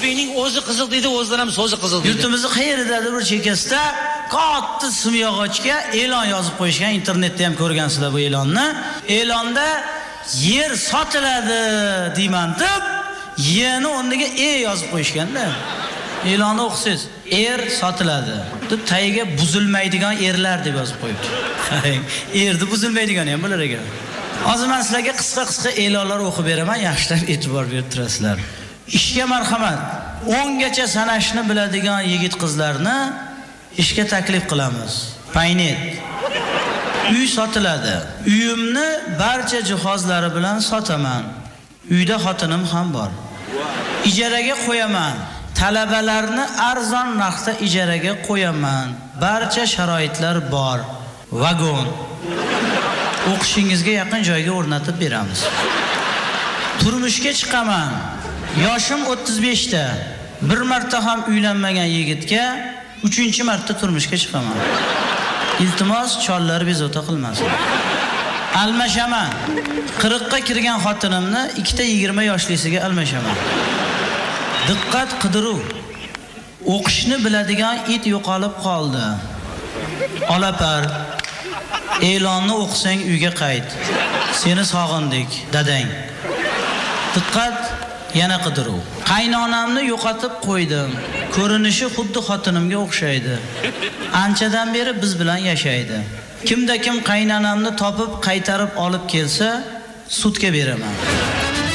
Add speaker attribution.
Speaker 1: o'zbekning o'zi qiziq deydi, o'zidan ham so'zi qiziq deydi.
Speaker 2: Yurtimizning qayeridadir bir chekasida katta simyog'ochga e'lon yozib qo'yishgan, internetda ham ko'rgansizlar bu e'lonni. E'londa yer sotiladi deyman deb, yerni o'rniga yozib qo'yishganda. E'lonni o'qisangiz, sotiladi deb tagiga buzilmaydigan erlar deb yozib qo'yibdi. Erni buzilmaydigani ham bo'lar ekan. Hozir men sizlarga qisqa e'lonlar o'qib beraman, yaxshilab e'tibor berib turasizlar. Ishga marhamat. 10 gacha sanashni biladigan yigit-qizlarni ishga taklif qilamiz. Paynet. Uy sotiladi. Uyimni barcha jihozlari bilan sotaman. Uyda xotinim ham bor. Ijaraga qo'yaman. Talabalarni arzon narxda ijaraga qo'yaman. Barcha sharoitlar bor. Vagon. O'qishingizga yaqin joyga o'rnatib beramiz. Turmushga chiqaman. Yoshim 35 ta. Bir marta ham uylanmagan yigitga 3-marta turmushga chiqaman. Iltimos chollar bezovta qilmasin. Almashaman. 40 ga kirgan xotinimni 2 ta 20 yoshlisiga almashaman. Diqqat qidiruv. O'qishni biladigan it yo'qolib qoldi. Olapar. E'lonni o'qisang uyga qayt. Seni sog'indik, dadang. Diqqat, yana qidiruv. Qaynonamni yo'qotib qo'ydim. Ko'rinishi xuddi xotinimga o'xshaydi. Anchadan beri biz bilan yashaydi. Kimda kim qaynonamni topib qaytarib olib kelsa, sudga beraman.